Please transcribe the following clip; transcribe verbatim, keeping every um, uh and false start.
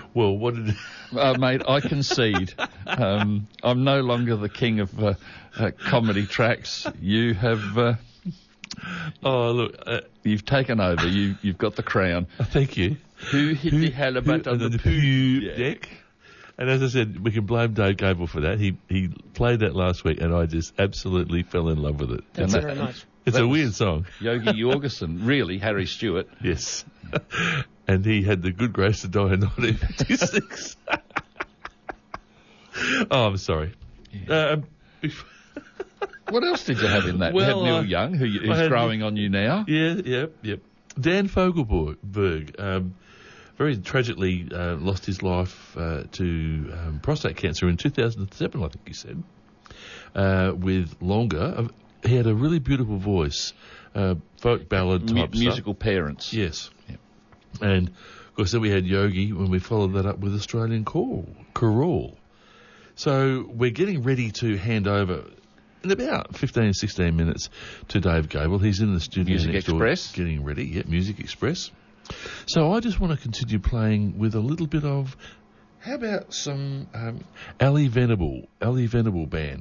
Well, what did... Uh, mate, I concede. Um, I'm no longer the king of uh, uh, comedy tracks. You have... Uh, oh, look... Uh, you've taken over. You, you've got the crown. Thank you. Who hit who, the halibut who, on the, the poo yeah. deck? And as I said, we can blame Dave Gable for that. He he played that last week, and I just absolutely fell in love with it. Thanks that, very much. It's that a weird song. Yogi Jorgensen, really, Harry Stewart. Yes. And he had the good grace to die in nineteen fifty-six. Oh, I'm sorry. Yeah. Uh, before what else did you have in that? Well, you had Neil uh, Young, who is growing on you now. Yeah, yep, yep. Dan Fogelberg, um, very tragically uh, lost his life uh, to um, prostate cancer in two thousand seven, I think he said, uh, with Longer. Uh, he had a really beautiful voice, uh, folk ballad type M- musical stuff. parents. Yes. Yep. And, of course, then we had Yogi when we followed that up with Australian Call, Carol. So we're getting ready to hand over in about fifteen, sixteen minutes to Dave Gable. He's in the studio Music next Express. door getting ready. Yeah, Music Express. So I just want to continue playing with a little bit of, how about some um, Ali Venable, Ali Venable Band.